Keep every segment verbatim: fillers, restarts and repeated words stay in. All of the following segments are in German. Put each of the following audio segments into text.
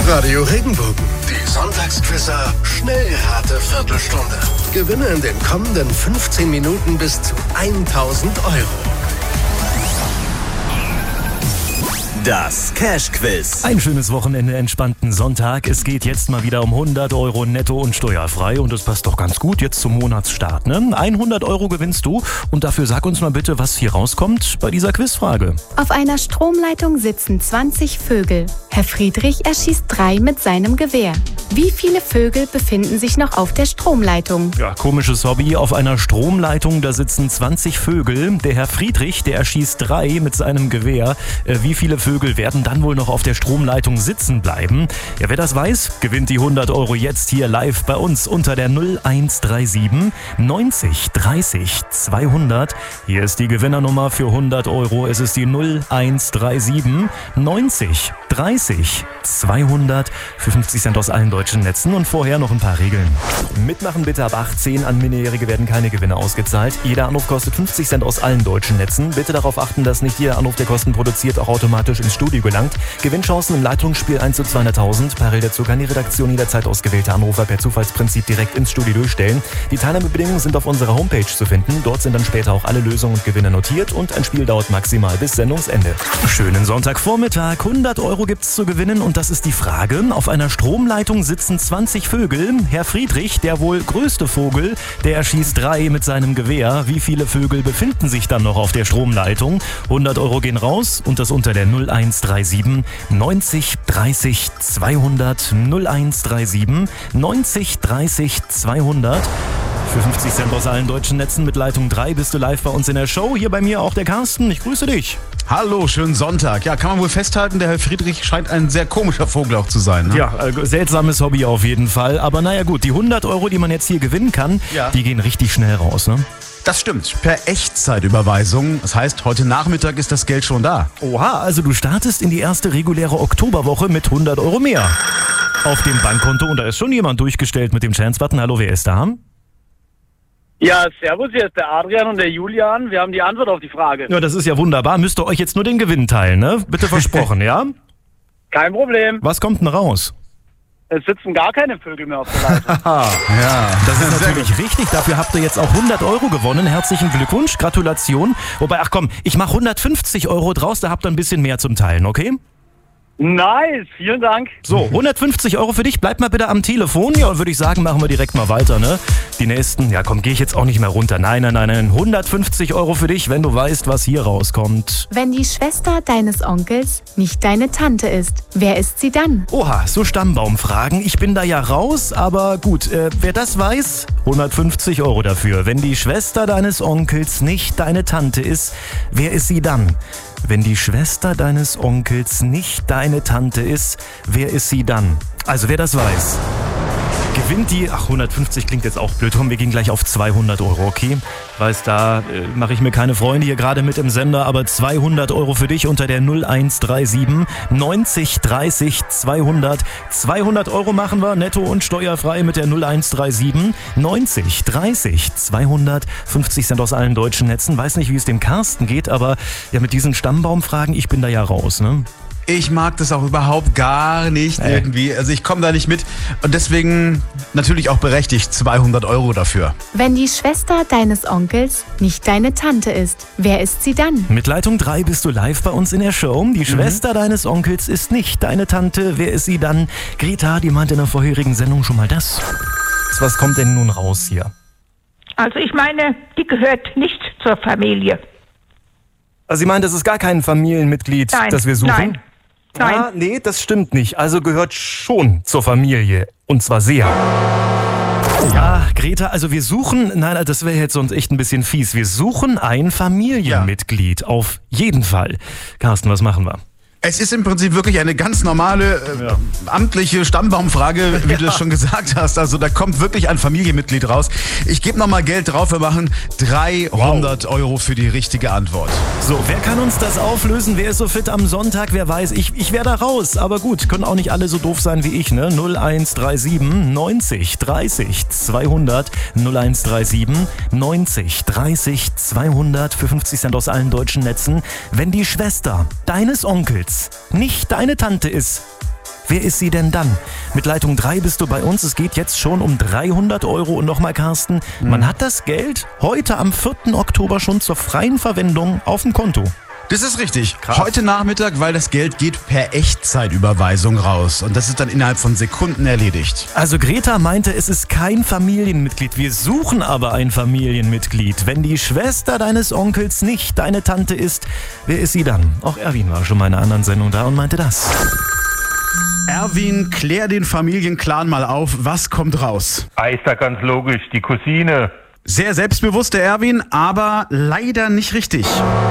Radio Regenbogen. Die Sonntagsquizzer Schnellrate Viertelstunde. Gewinne in den kommenden fünfzehn Minuten bis zu tausend Euro. Das Cash-Quiz. Ein schönes Wochenende, entspannten Sonntag. Es geht jetzt mal wieder um hundert Euro netto und steuerfrei. Und das passt doch ganz gut jetzt zum Monatsstart, ne? hundert Euro gewinnst du. Und dafür sag uns mal bitte, was hier rauskommt bei dieser Quizfrage. Auf einer Stromleitung sitzen zwanzig Vögel. Herr Friedrich erschießt drei mit seinem Gewehr. Wie viele Vögel befinden sich noch auf der Stromleitung? Ja, komisches Hobby. Auf einer Stromleitung, da sitzen zwanzig Vögel. Der Herr Friedrich, der erschießt drei mit seinem Gewehr. Äh, wie viele Vögel werden dann wohl noch auf der Stromleitung sitzen bleiben? Ja, wer das weiß, gewinnt die hundert Euro jetzt hier live bei uns unter der null eins drei sieben neunzig dreißig zweihundert. Hier ist die Gewinnernummer für hundert Euro. Es ist die null eins drei sieben neunzig dreißig zweihundert für fünfzig Cent aus allen deutschen Netzen. Und vorher noch ein paar Regeln. Mitmachen bitte ab achtzehn. An Minderjährige werden keine Gewinne ausgezahlt. Jeder Anruf kostet fünfzig Cent aus allen deutschen Netzen. Bitte darauf achten, dass nicht jeder Anruf, der Kosten produziert, auch automatisch ins Studio gelangt. Gewinnchancen im Leitungsspiel eins zu zweihunderttausend. Parallel dazu kann die Redaktion jederzeit ausgewählte Anrufer per Zufallsprinzip direkt ins Studio durchstellen. Die Teilnahmebedingungen sind auf unserer Homepage zu finden. Dort sind dann später auch alle Lösungen und Gewinne notiert und ein Spiel dauert maximal bis Sendungsende. Schönen Sonntagvormittag. hundert Euro gibt's zu gewinnen und das ist die Frage. Auf einer Stromleitung sitzen zwanzig Vögel. Herr Friedrich, der wohl größte Vogel, der erschießt drei mit seinem Gewehr. Wie viele Vögel befinden sich dann noch auf der Stromleitung? hundert Euro gehen raus und das unter der null eins drei sieben neunzig dreißig zweihundert. null eins drei sieben neunzig dreißig zweihundert. Für fünfzig Cent aus allen deutschen Netzen mit Leitung drei bist du live bei uns in der Show. Hier bei mir auch der Carsten. Ich grüße dich. Hallo, schönen Sonntag. Ja, kann man wohl festhalten, der Herr Friedrich scheint ein sehr komischer Vogel auch zu sein. Ne? Ja, äh, seltsames Hobby auf jeden Fall. Aber naja gut, die hundert Euro, die man jetzt hier gewinnen kann, ja, die gehen richtig schnell raus, ne? Das stimmt, per Echtzeitüberweisung. Das heißt, heute Nachmittag ist das Geld schon da. Oha, also du startest in die erste reguläre Oktoberwoche mit hundert Euro mehr auf dem Bankkonto. Und da ist schon jemand durchgestellt mit dem Chance-Button. Hallo, wer ist da? Ja, servus, hier ist der Adrian und der Julian. Wir haben die Antwort auf die Frage. Ja, das ist ja wunderbar. Müsst ihr euch jetzt nur den Gewinn teilen, ne? Bitte versprochen, ja? Kein Problem. Was kommt denn raus? Es sitzen gar keine Vögel mehr auf der Leitung. Ja, das ist natürlich richtig. Dafür habt ihr jetzt auch hundert Euro gewonnen. Herzlichen Glückwunsch, Gratulation. Wobei, ach komm, ich mache hundertfünfzig Euro draus, da habt ihr ein bisschen mehr zum Teilen, okay? Nice, vielen Dank. So, hundertfünfzig Euro für dich. Bleib mal bitte am Telefon. Ja, und würde ich sagen, machen wir direkt mal weiter, ne? Die nächsten, ja komm, gehe ich jetzt auch nicht mehr runter. Nein, nein, nein, nein. hundertfünfzig Euro für dich, wenn du weißt, was hier rauskommt. Wenn die Schwester deines Onkels nicht deine Tante ist, wer ist sie dann? Oha, so Stammbaumfragen. Ich bin da ja raus, aber gut, äh, wer das weiß, hundertfünfzig Euro dafür. Wenn die Schwester deines Onkels nicht deine Tante ist, wer ist sie dann? Wenn die Schwester deines Onkels nicht deine Tante ist, wer ist sie dann? Also wer das weiß, gewinnt die... Ach, hundertfünfzig klingt jetzt auch blöd. Komm, wir gehen gleich auf zweihundert Euro, okay? Weiß, da äh, mache ich mir keine Freunde hier gerade mit im Sender, aber zweihundert Euro für dich unter der null eins drei sieben neunzig dreißig zweihundert. zweihundert Euro machen wir, netto und steuerfrei mit der null eins drei sieben neunzig dreißig zweihundert. fünfzig Cent aus allen deutschen Netzen. Weiß nicht, wie es dem Carsten geht, aber ja, mit diesen Stammbaumfragen, ich bin da ja raus, ne? Ich mag das auch überhaupt gar nicht Hey. irgendwie. Also ich komme da nicht mit und deswegen natürlich auch berechtigt zweihundert Euro dafür. Wenn die Schwester deines Onkels nicht deine Tante ist, wer ist sie dann? Mit Leitung drei bist du live bei uns in der Show. Die Schwester deines Onkels ist nicht deine Tante. Wer ist sie dann? Greta, die meinte in der vorherigen Sendung schon mal das. Was kommt denn nun raus hier? Also ich meine, die gehört nicht zur Familie. Also sie meint, das ist gar kein Familienmitglied, Nein, das wir suchen? nein. Nein. Ah, nee, das stimmt nicht. Also gehört schon zur Familie. Und zwar sehr. Ja, Greta, also wir suchen, nein, das wäre jetzt sonst echt ein bisschen fies. Wir suchen ein Familienmitglied, ja. Auf jeden Fall. Carsten, was machen wir? Es ist im Prinzip wirklich eine ganz normale äh, Ja. amtliche Stammbaumfrage, wie Ja. du es schon gesagt hast. Also da kommt wirklich ein Familienmitglied raus. Ich gebe nochmal Geld drauf, wir machen dreihundert Euro für die richtige Antwort. So, wer kann uns das auflösen? Wer ist so fit am Sonntag? Wer weiß? Ich, ich wäre da raus. Aber gut, können auch nicht alle so doof sein wie ich, ne? null eins drei sieben neunzig dreißig zweihundert. null eins drei sieben neunzig dreißig zweihundert für fünfzig Cent aus allen deutschen Netzen. Wenn die Schwester deines Onkels nicht deine Tante ist, Wer ist sie denn dann? Mit Leitung drei bist du bei uns. Es geht jetzt schon um dreihundert Euro. Und nochmal, Carsten, mhm. man hat das Geld heute am vierten Oktober schon zur freien Verwendung auf dem Konto. Das ist richtig. Krass. Heute Nachmittag, weil das Geld geht per Echtzeitüberweisung raus. Und das ist dann innerhalb von Sekunden erledigt. Also Greta meinte, es ist kein Familienmitglied. Wir suchen aber ein Familienmitglied. Wenn die Schwester deines Onkels nicht deine Tante ist, wer ist sie dann? Auch Erwin war schon mal in einer anderen Sendung da und meinte das. Erwin, klär den Familienclan mal auf. Was kommt raus? Ah, ist da ganz logisch, die Cousine. Sehr selbstbewusster Erwin, aber leider nicht richtig.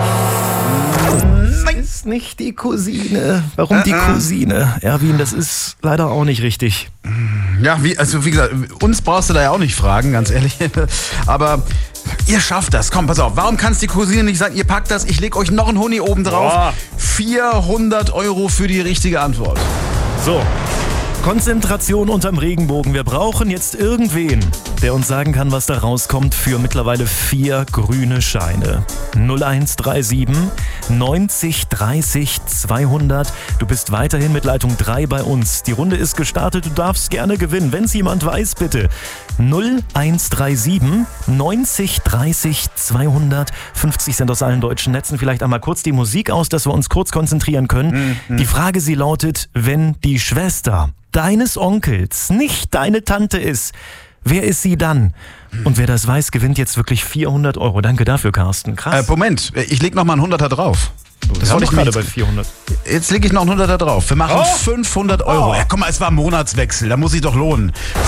Das ist nicht die Cousine. Warum uh-uh. die Cousine? Erwin, das ist leider auch nicht richtig. Ja, wie, also wie gesagt, uns brauchst du da ja auch nicht fragen, ganz ehrlich. Aber ihr schafft das. Komm, pass auf. Warum kann es die Cousine nicht sein? Ihr packt das, ich leg euch noch einen Huni oben drauf. Boah. vierhundert Euro für die richtige Antwort. So. Konzentration unterm Regenbogen. Wir brauchen jetzt irgendwen, der uns sagen kann, was da rauskommt für mittlerweile vier grüne Scheine. null eins drei sieben neunzig dreißig zweihundert. Du bist weiterhin mit Leitung drei bei uns. Die Runde ist gestartet, du darfst gerne gewinnen. Wenn es jemand weiß, bitte. null eins drei sieben neunzig dreißig zweihundert. fünfzig Cent aus allen deutschen Netzen. Vielleicht einmal kurz die Musik aus, dass wir uns kurz konzentrieren können. Mhm. Die Frage, sie lautet, wenn die Schwester deines Onkels nicht deine Tante ist, wer ist sie dann? Und wer das weiß, gewinnt jetzt wirklich vierhundert Euro. Danke dafür, Carsten. Krass. Äh, Moment, ich leg noch mal einen Hunderter drauf. Das war ich gerade bei vierhundert. Jetzt lege ich noch einen Hunderter drauf. Wir machen oh. fünfhundert Euro. Oh. Ja, guck mal, es war Monatswechsel, da muss ich doch lohnen.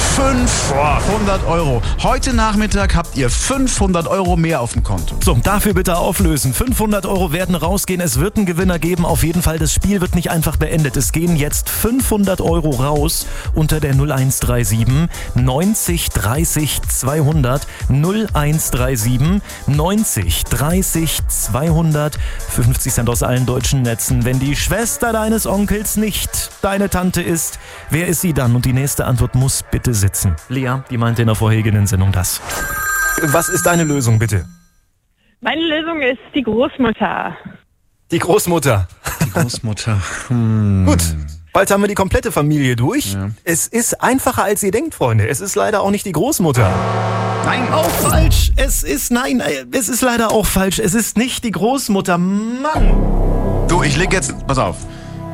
fünfhundert Euro. Heute Nachmittag habt ihr fünfhundert Euro mehr auf dem Konto. So, dafür bitte auflösen. fünfhundert Euro werden rausgehen. Es wird einen Gewinner geben. Auf jeden Fall, das Spiel wird nicht einfach beendet. Es gehen jetzt fünfhundert Euro raus unter der null eins drei sieben neunzig dreißig zweihundert. null eins drei sieben neunzig dreißig zweihundert. Für fünfzig Cent aus allen deutschen Netzen. Wenn die Schwester deines Onkels nicht deine Tante ist, wer ist sie dann? Und die nächste Antwort muss bitte sitzen. Lea, die meinte in der vorherigen Sendung das. Was ist deine Lösung, bitte? Meine Lösung ist die Großmutter. Die Großmutter. Die Großmutter. Hm. Gut. Bald haben wir die komplette Familie durch. Ja. Es ist einfacher, als ihr denkt, Freunde. Es ist leider auch nicht die Großmutter. Nein. Auch falsch. Es ist, nein, es ist leider auch falsch. Es ist nicht die Großmutter. Mann. Du, ich leg jetzt, pass auf.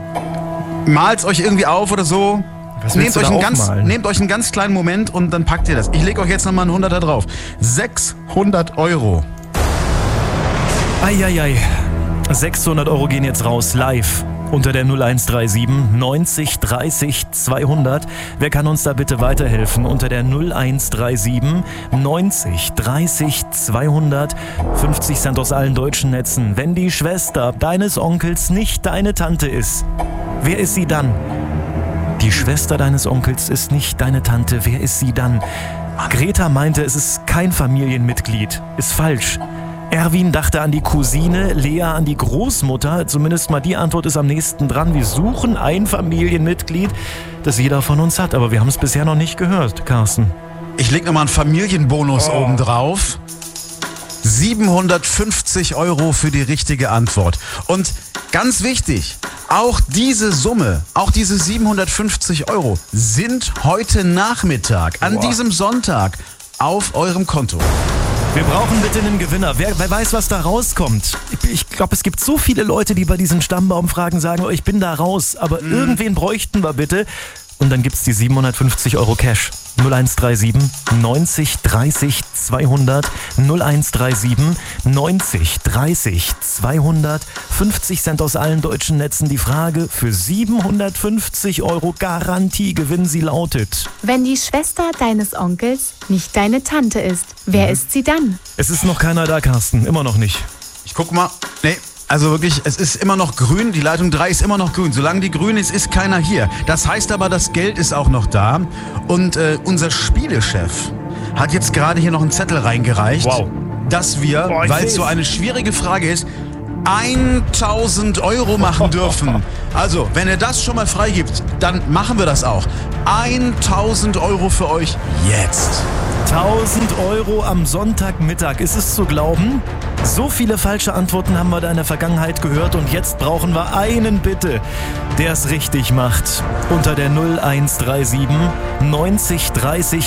Malt's euch irgendwie auf oder so. Was nehmt, euch einen ganz, aufmalen? nehmt euch einen ganz kleinen Moment und dann packt ihr das. Ich leg euch jetzt nochmal einen Hunderter drauf. sechshundert Euro. Eieiei. sechshundert Euro gehen jetzt raus, live. Unter der null eins drei sieben neunzig dreißig zweihundert. Wer kann uns da bitte weiterhelfen? Unter der null eins drei sieben neunzig dreißig zweihundert. fünfzig Cent aus allen deutschen Netzen. Wenn die Schwester deines Onkels nicht deine Tante ist, wer ist sie dann? Die Schwester deines Onkels ist nicht deine Tante. Wer ist sie dann? Greta meinte, es ist kein Familienmitglied. Ist falsch. Erwin dachte an die Cousine, Lea an die Großmutter. Zumindest mal die Antwort ist am nächsten dran. Wir suchen ein Familienmitglied, das jeder von uns hat. Aber wir haben es bisher noch nicht gehört, Carsten. Ich leg nochmal einen Familienbonus oh. oben drauf. siebenhundertfünfzig Euro für die richtige Antwort. Und ganz wichtig, auch diese Summe, auch diese siebenhundertfünfzig Euro sind heute Nachmittag, an wow. diesem Sonntag, auf eurem Konto. Wir brauchen bitte einen Gewinner. Wer, wer weiß, was da rauskommt. Ich, ich glaube, es gibt so viele Leute, die bei diesen Stammbaumfragen sagen, oh, ich bin da raus. Aber mm. irgendwen bräuchten wir bitte. Und dann gibt's die siebenhundertfünfzig Euro Cash. null eins drei sieben neunzig dreißig zweihundert. null eins drei sieben neunzig dreißig zweihundert. fünfzig Cent aus allen deutschen Netzen. Die Frage für siebenhundertfünfzig Euro Garantiegewinn, sie lautet: Wenn die Schwester deines Onkels nicht deine Tante ist, wer mhm. ist sie dann? Es ist noch keiner da, Carsten. Immer noch nicht. Ich guck mal. Nee. Also wirklich, es ist immer noch grün, die Leitung drei ist immer noch grün. Solange die grün ist, ist keiner hier. Das heißt aber, das Geld ist auch noch da. Und äh, unser Spielechef hat jetzt gerade hier noch einen Zettel reingereicht, wow. dass wir, weil es so eine schwierige Frage ist, tausend Euro machen dürfen. Also, wenn er das schon mal freigibt, dann machen wir das auch. tausend Euro für euch jetzt. tausend Euro am Sonntagmittag. Ist es zu glauben? So viele falsche Antworten haben wir da in der Vergangenheit gehört und jetzt brauchen wir einen bitte, der es richtig macht. Unter der null eins drei sieben neunzig dreißig